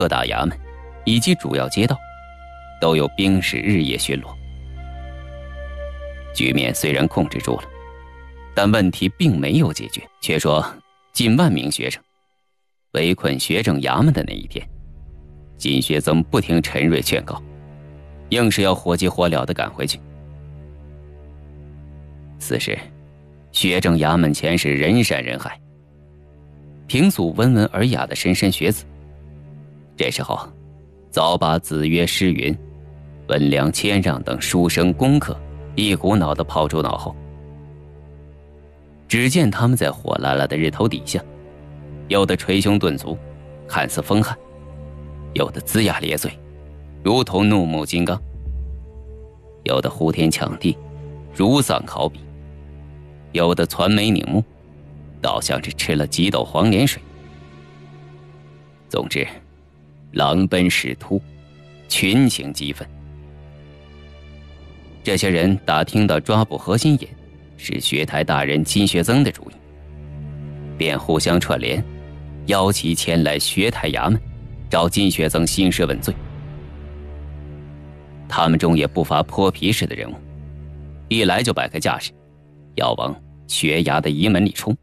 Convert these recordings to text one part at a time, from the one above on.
各大衙门以及主要街道都有兵士日夜巡逻。局面虽然控制住了，但问题并没有解决。却说近万名学生围困学政衙门的那一天，金学增不听陈瑞劝告，硬是要火急火燎地赶回去。此时学政衙门前是人山人海，平素温文尔雅的莘莘学子，这时候早把子曰诗云、温良谦让等书生功课一股脑地抛诸脑后。只见他们在火辣辣的日头底下，有的捶胸顿足，看似风悍；有的龇牙咧嘴，如同怒目金刚；有的呼天抢地，如丧考妣；有的攒眉拧目，倒像是吃了几斗黄连水。总之，狼奔矢突，群情激愤。这些人打听到抓捕何心隐是学台大人金学增的主意，便互相串联，邀其前来学台衙门，找金学增兴师问罪。他们中也不乏泼皮式的人物，一来就摆开架势，要往学衙的衙门里冲。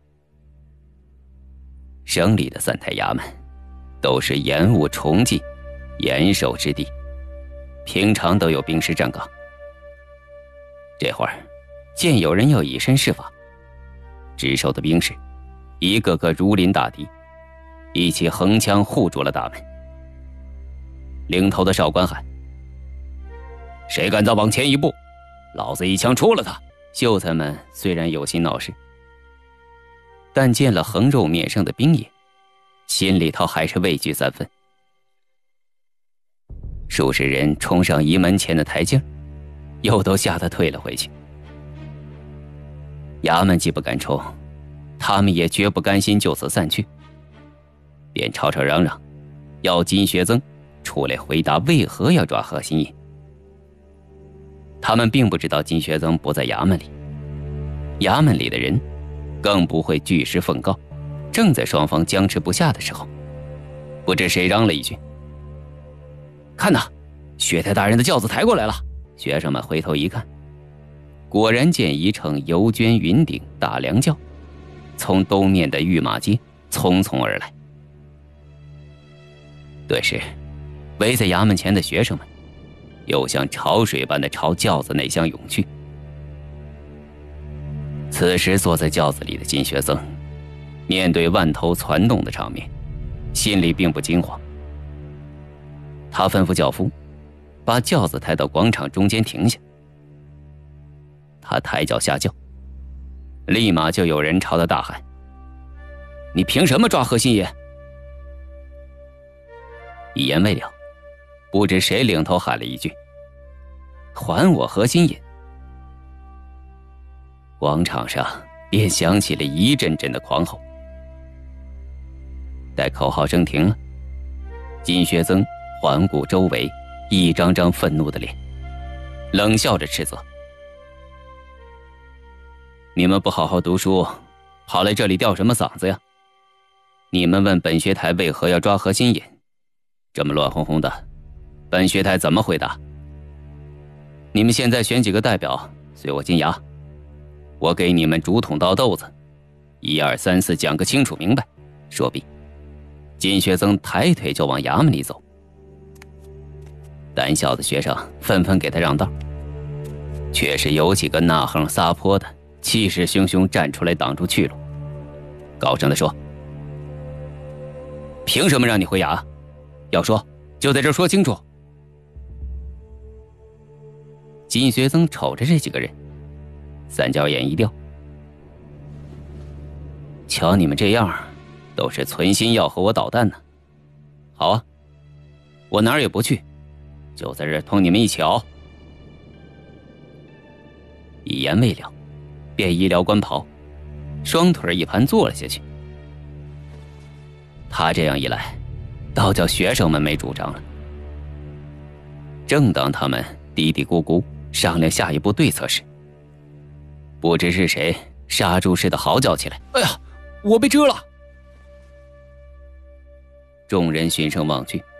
省里的3台衙门都是严务重禁、严守之地，平常都有兵士站岗。这会儿见有人要以身试法，值守的兵士一个个如临大敌，一起横枪护住了大门。领头的少官喊：“谁敢再往前一步，老子一枪出了他！”秀才们虽然有心闹事，但见了横肉面生的兵爷，心里头还是畏惧3分。数十人冲上衙门前的台阶，又都吓得退了回去。衙门既不敢冲，他们也绝不甘心就此散去，便吵吵嚷嚷，要金学增出来回答为何要抓何心隐。他们并不知道金学增不在衙门里，衙门里的人更不会据实奉告。正在双方僵持不下的时候，不知谁嚷了一句：“看哪，学台大人的轿子抬过来了！”学生们回头一看，果然见一乘油绢云顶大梁轿从东面的御马街匆匆而来。顿时围在衙门前的学生们又像潮水般的朝轿子内厢涌去。此时坐在轿子里的金学增面对万头攒动的场面，心里并不惊慌。他吩咐轿夫把轿子抬到广场中间停下。他抬脚下轿，立马就有人朝他大喊：“你凭什么抓何心隐？”一言未了，不知谁领头喊了一句：“还我何心隐！”广场上便响起了一阵阵的狂吼。待口号声停了，金学增环顾周围一张张愤怒的脸，冷笑着斥责：“你们不好好读书，跑来这里吊什么嗓子呀？你们问本学台为何要抓何心隐，这么乱哄哄的，本学台怎么回答？你们现在选几个代表随我进衙，我给你们竹筒倒豆子，1、2、3、4讲个清楚明白。”说毕，金学增抬腿就往衙门里走。胆小的学生纷纷给他让道，却是有几个呐哼撒泼的气势汹汹站出来挡住去路，高声地说：“凭什么让你回衙？要说就在这说清楚。”金学增瞅着这几个人，三角眼一掉，瞧你们这样，都是存心要和我捣蛋呢。好啊，我哪儿也不去，就在这儿同你们一起熬。一言未了，便一撩官袍，双腿一盘坐了下去。他这样一来，倒叫学生们没主张了。正当他们嘀嘀咕咕商量下一步对策时，不知是谁杀猪似的嚎叫起来：“哎呀，我被蛰了！”众人循声望去，